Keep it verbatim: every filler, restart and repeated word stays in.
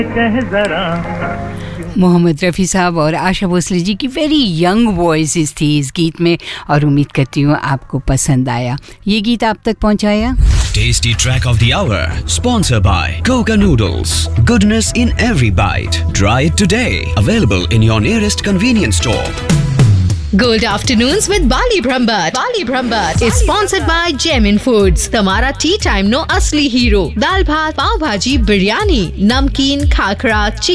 मोहम्मद रफ़ी साहब और आशा भोसले जी की वेरी यंग वॉइसेस थी इस गीत में और उम्मीद करती हूँ आपको पसंद आया। ये गीत आप तक पहुँचाया Tasty track of the hour, sponsored by Coca Noodles. Goodness in every bite. Try it today. Available in your nearest convenience store. Gold Afternoons with Bali Brahmbhatt. Bali Brahmbhatt is sponsored by Gemin Foods. Tamara tea time no asli hero. Dal bhat, pav bhaji, biryani, namkeen, khakra, chicken.